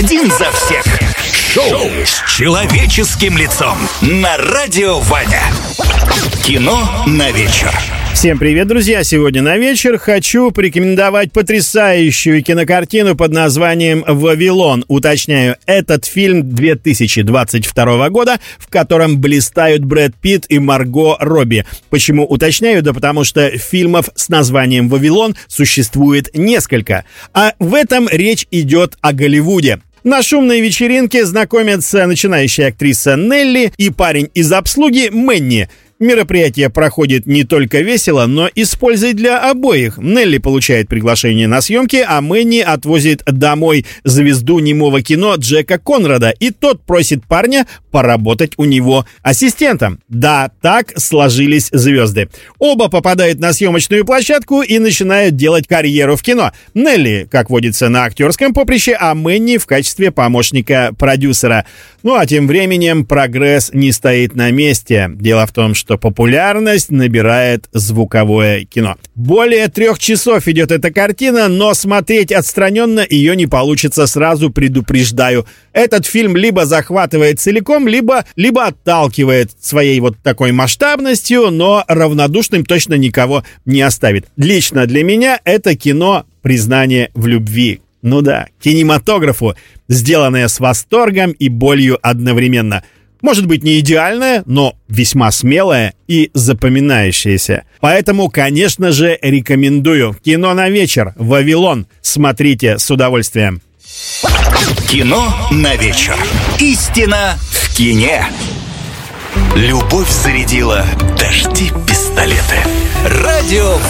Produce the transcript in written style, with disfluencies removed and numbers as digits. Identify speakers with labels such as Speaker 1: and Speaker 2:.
Speaker 1: Один за всех. Шоу с человеческим лицом на Радио Ваня. Кино на вечер.
Speaker 2: Всем привет, друзья! Сегодня на вечер хочу порекомендовать потрясающую кинокартину под названием «Вавилон». Уточняю, этот фильм 2022 года, в котором блистают Брэд Питт и Марго Робби. Почему уточняю? Да потому что фильмов с названием «Вавилон» существует несколько. А в этом речь идет о Голливуде. На шумной вечеринке знакомятся начинающая актриса Нелли и парень из обслуги Мэнни. Мероприятие проходит не только весело, но и с пользой для обоих. Нелли получает приглашение на съемки, а Мэнни отвозит домой звезду немого кино Джека Конрада, и тот просит парня поработать у него ассистентом. Да, так сложились звезды. Оба попадают на съемочную площадку и начинают делать карьеру в кино. Нелли, как водится, на актерском поприще, а Мэнни в качестве помощника продюсера. Ну а тем временем прогресс не стоит на месте. Дело в том, что популярность набирает звуковое кино. Более 3 часов идет эта картина, но смотреть отстраненно ее не получится, сразу предупреждаю. Этот фильм либо захватывает целиком, либо отталкивает своей вот такой масштабностью, но равнодушным точно никого не оставит. Лично для меня это кино признание в любви. Ну да, кинематографу, сделанное с восторгом и болью одновременно. Может быть, не идеальное, но весьма смелое и запоминающееся. Поэтому, конечно же, рекомендую. Кино на вечер. «Вавилон». Смотрите с удовольствием.
Speaker 1: Кино на вечер. Истина в кине. Любовь зарядила дожди пистолеты. Радио